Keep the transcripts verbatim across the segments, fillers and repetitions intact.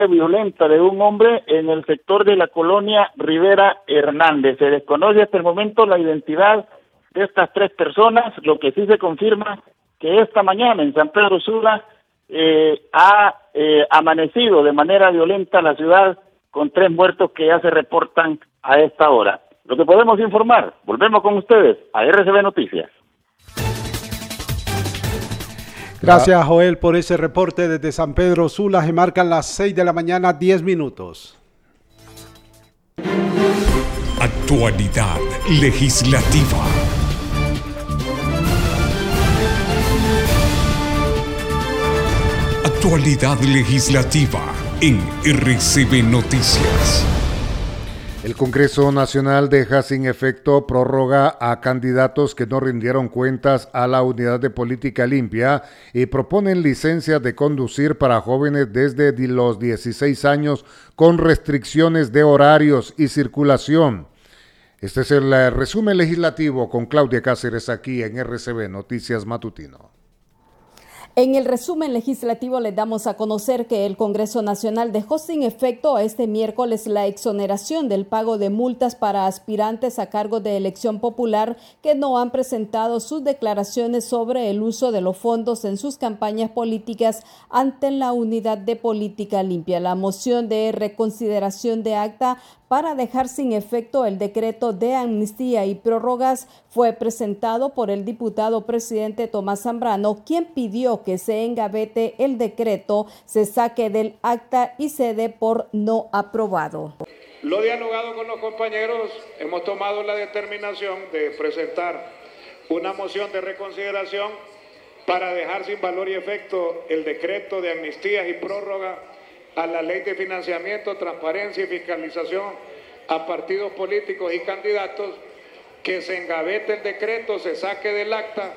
violenta de un hombre en el sector de la colonia Rivera Hernández. Se desconoce hasta el momento la identidad de estas tres personas, lo que sí se confirma que esta mañana en San Pedro Sula eh, ha eh, amanecido de manera violenta la ciudad con tres muertos que ya se reportan a esta hora. Lo que podemos informar, volvemos con ustedes a R C B Noticias. Gracias, Joel, por ese reporte desde San Pedro Sula. Se marcan las seis de la mañana, diez minutos. Actualidad legislativa. Actualidad legislativa en R C B Noticias. El Congreso Nacional deja sin efecto prórroga a candidatos que no rindieron cuentas a la Unidad de Política Limpia y proponen licencias de conducir para jóvenes desde los dieciséis años con restricciones de horarios y circulación. Este es el resumen legislativo con Claudia Cáceres aquí en R C B Noticias Matutino. En el resumen legislativo les damos a conocer que el Congreso Nacional dejó sin efecto este miércoles la exoneración del pago de multas para aspirantes a cargo de elección popular que no han presentado sus declaraciones sobre el uso de los fondos en sus campañas políticas ante la Unidad de Política Limpia. La moción de reconsideración de acta para dejar sin efecto el decreto de amnistía y prórrogas fue presentado por el diputado presidente Tomás Zambrano, quien pidió que se engavete el decreto, se saque del acta y se dé por no aprobado. Lo dialogado con los compañeros, hemos tomado la determinación de presentar una moción de reconsideración para dejar sin valor y efecto el decreto de amnistías y prórroga a la Ley de Financiamiento, Transparencia y Fiscalización a partidos políticos y candidatos, que se engavete el decreto, se saque del acta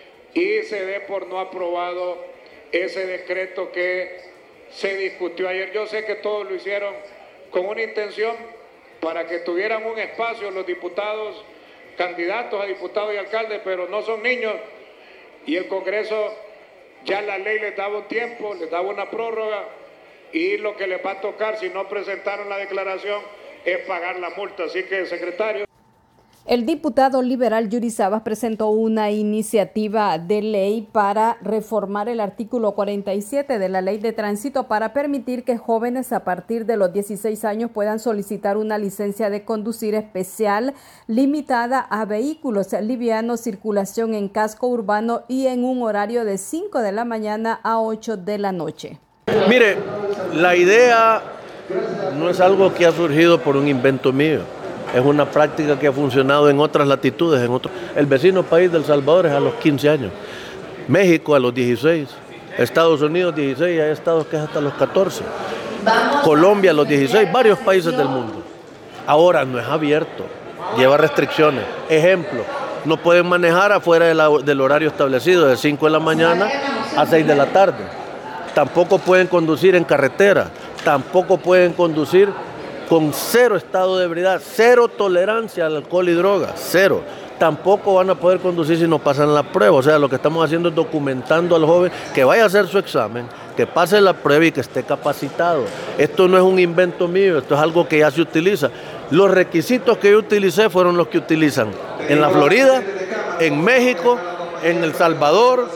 y se dé por no aprobado ese decreto que se discutió ayer. Yo sé que todos lo hicieron con una intención para que tuvieran un espacio los diputados, candidatos a diputados y alcaldes, pero no son niños y el Congreso ya la ley les daba un tiempo, les daba una prórroga. Y lo que les va a tocar, si no presentaron la declaración, es pagar la multa. Así que, secretario. El diputado liberal Yuri Sabas presentó una iniciativa de ley para reformar el artículo cuarenta y siete de la Ley de Tránsito para permitir que jóvenes a partir de los dieciséis años puedan solicitar una licencia de conducir especial limitada a vehículos livianos, circulación en casco urbano y en un horario de cinco de la mañana a ocho de la noche. Mire, la idea no es algo que ha surgido por un invento mío, es una práctica que ha funcionado en otras latitudes, en otro. El vecino país de El Salvador es a los quince años, México a los dieciséis, Estados Unidos dieciséis, hay estados que es hasta los catorce, Colombia a los dieciséis, varios países del mundo. Ahora no es abierto, lleva restricciones. Ejemplo, no pueden manejar afuera de la, del horario establecido, de cinco de la mañana a seis de la tarde. Tampoco pueden conducir en carretera, tampoco pueden conducir con cero estado de ebriedad, cero tolerancia al alcohol y drogas, cero. Tampoco van a poder conducir si no pasan la prueba. O sea, lo que estamos haciendo es documentando al joven que vaya a hacer su examen, que pase la prueba y que esté capacitado. Esto no es un invento mío, esto es algo que ya se utiliza. Los requisitos que yo utilicé fueron los que utilizan en la Florida, en México, en El Salvador,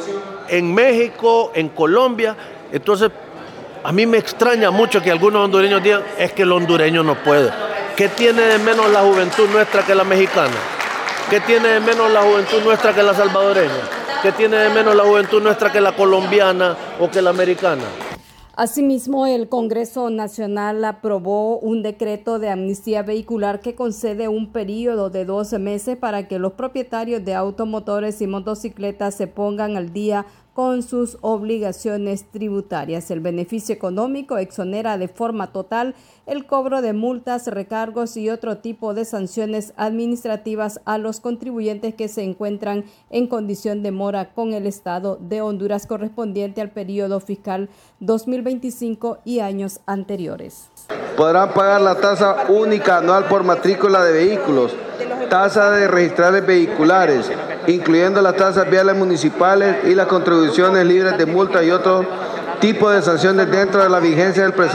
en México, en Colombia. Entonces, a mí me extraña mucho que algunos hondureños digan, es que el hondureño no puede. ¿Qué tiene de menos la juventud nuestra que la mexicana? ¿Qué tiene de menos la juventud nuestra que la salvadoreña? ¿Qué tiene de menos la juventud nuestra que la colombiana o que la americana? Asimismo, el Congreso Nacional aprobó un decreto de amnistía vehicular que concede un periodo de doce meses para que los propietarios de automotores y motocicletas se pongan al día con sus obligaciones tributarias. El beneficio económico exonera de forma total el cobro de multas, recargos y otro tipo de sanciones administrativas a los contribuyentes que se encuentran en condición de mora con el Estado de Honduras correspondiente al periodo fiscal dos mil veinticinco y años anteriores. Podrán pagar la tasa única anual por matrícula de vehículos, tasa de registrales vehiculares, incluyendo las tasas viales municipales y las contribuciones libres de multa y otro tipo de sanciones dentro de la vigencia del presente